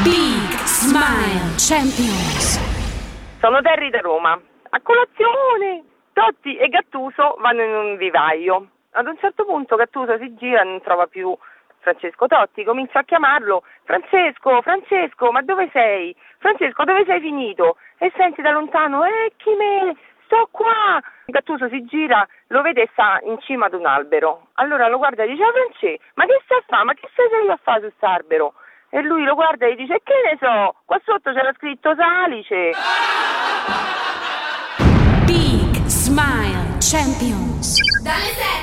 Big Smile Champions. Sono Terry da Roma. A colazione! Totti e Gattuso vanno in un vivaio. Ad un certo punto Gattuso si gira e non trova più Francesco Totti. Comincia a chiamarlo: Francesco, ma dove sei? Francesco, dove sei finito? E senti da lontano: Chimè, sto qua! Gattuso si gira, lo vede e sta in cima ad un albero. Allora lo guarda e dice: Francesco, ma che stai a fare? Ma che sei a fare su quest'albero? E lui lo guarda e dice: che ne so, qua sotto c'era scritto Salice. Big Smile Champions. Dalle 7